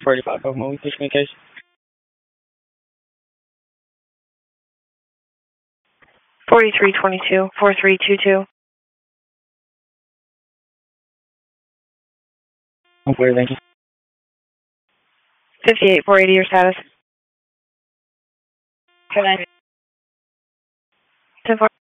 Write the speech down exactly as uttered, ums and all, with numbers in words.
forty-five Oklahoma, please communication. forty-three twenty-two, four three two two. I'm clear, thank you. fifty-eight four eighty, your status. Can I? ten four.